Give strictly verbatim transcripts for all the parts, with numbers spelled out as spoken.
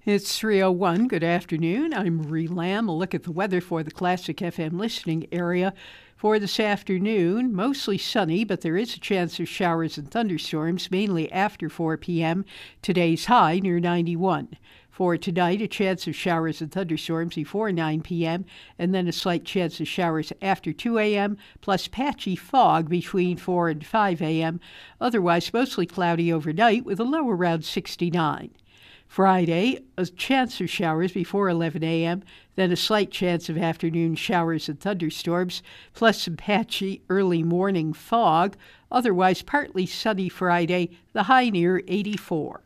It's three oh one. Good afternoon. I'm Marie Lamb. A look at the weather for the Classic F M listening area for this afternoon. Mostly sunny, but there is a chance of showers and thunderstorms, mainly after four p.m. Today's high near ninety-one. For tonight, a chance of showers and thunderstorms before nine p.m., and then a slight chance of showers after two a.m., plus patchy fog between four and five a.m. Otherwise, mostly cloudy overnight with a low around sixty-nine. Friday, a chance of showers before eleven a.m., then a slight chance of afternoon showers and thunderstorms, plus some patchy early morning fog. Otherwise, partly sunny Friday, the high near eighty-four.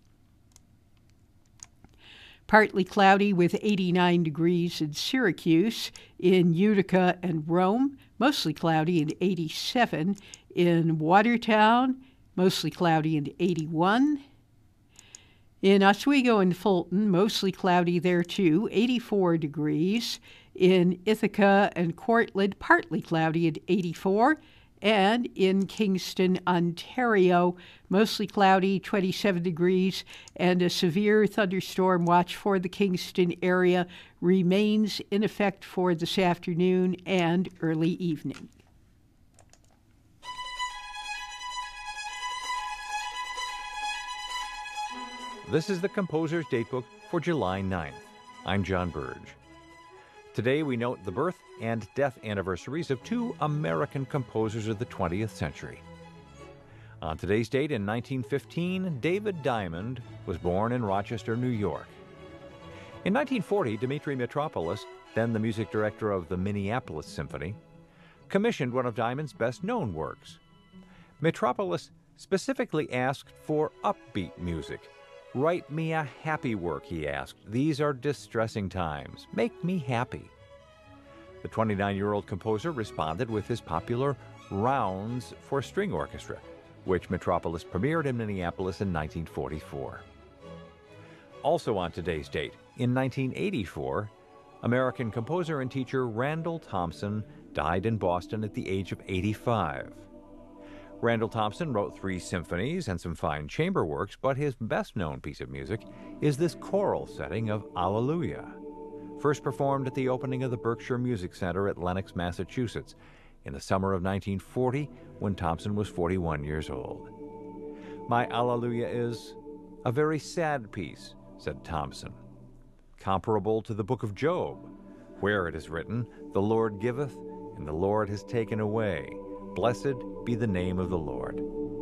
Partly cloudy with eighty-nine degrees in Syracuse, in Utica and Rome, mostly cloudy and eighty-seven. In Watertown, mostly cloudy and eighty-one. In Oswego and Fulton, mostly cloudy there too, eighty-four degrees. In Ithaca and Cortland, partly cloudy at eighty-four. And in Kingston, Ontario, mostly cloudy, twenty-seven degrees. And a severe thunderstorm watch for the Kingston area remains in effect for this afternoon and early evening. This is the Composer's Datebook for July ninth. I'm John Burge. Today we note the birth and death anniversaries of two American composers of the twentieth century. On today's date in nineteen fifteen, David Diamond was born in Rochester, New York. In nineteen forty, Dmitri Mitropoulos, then the music director of the Minneapolis Symphony, commissioned one of Diamond's best-known works. Mitropoulos specifically asked for upbeat music. "Write me a happy work," he asked. "These are distressing times. Make me happy." The twenty-nine-year-old composer responded with his popular Rounds for String Orchestra, which Mitropoulos premiered in Minneapolis in nineteen forty-four. Also on today's date, in nineteen eighty-four, American composer and teacher Randall Thompson died in Boston at the age of eighty-five. Randall Thompson wrote three symphonies and some fine chamber works, but his best-known piece of music is this choral setting of Alleluia, first performed at the opening of the Berkshire Music Center at Lenox, Massachusetts, in the summer of nineteen forty, when Thompson was forty-one years old. "My Alleluia is a very sad piece," said Thompson, "comparable to the book of Job, where it is written, 'The Lord giveth, and the Lord has taken away. Blessed be the name of the Lord.'"